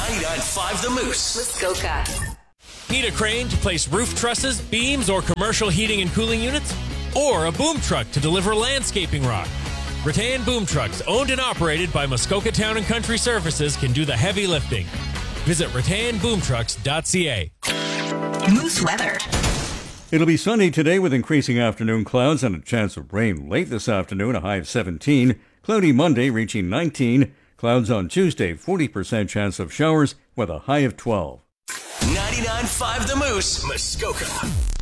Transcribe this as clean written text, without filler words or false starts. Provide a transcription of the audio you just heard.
99.5 The Moose. Muskoka. Need a crane to place roof trusses, beams, or commercial heating and cooling units? Or a boom truck to deliver landscaping rock? Rattan Boom Trucks, owned and operated by Muskoka Town and Country Services, can do the heavy lifting. Visit rattanboomtrucks.ca. Moose weather. It'll be sunny today with increasing afternoon clouds and a chance of rain late this afternoon, a high of 17. Cloudy Monday reaching 19. Clouds on Tuesday, 40% chance of showers with a high of 12. 99.5 The Moose, Muskoka.